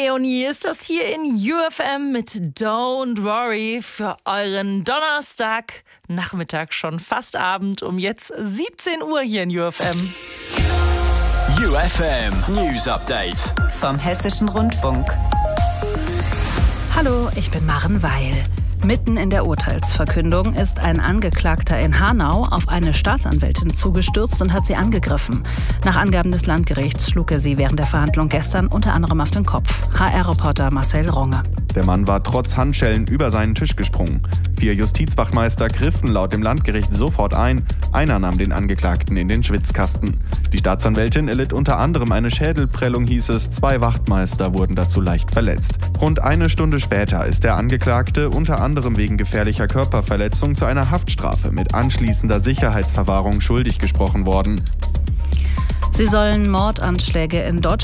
Leonie ist das hier in UFM mit Don't Worry für euren Donnerstagnachmittag, schon fast Abend, um jetzt 17 Uhr hier in UFM. UFM News Update vom Hessischen Rundfunk. Hallo, ich bin Maren Weil. Mitten in der Urteilsverkündung ist ein Angeklagter in Hanau auf eine Staatsanwältin zugestürzt und hat sie angegriffen. Nach Angaben des Landgerichts schlug er sie während der Verhandlung gestern unter anderem auf den Kopf. HR-Reporter Marcel Runge. Der Mann war trotz Handschellen über seinen Tisch gesprungen. 4 Justizwachmeister griffen laut dem Landgericht sofort ein. Einer nahm den Angeklagten in den Schwitzkasten. Die Staatsanwältin erlitt unter anderem eine Schädelprellung, hieß es. 2 Wachtmeister wurden dazu leicht verletzt. Rund eine Stunde später ist der Angeklagte unter anderem wegen gefährlicher Körperverletzung zu einer Haftstrafe mit anschließender Sicherheitsverwahrung schuldig gesprochen worden. Sie sollen Mordanschläge in Deutschland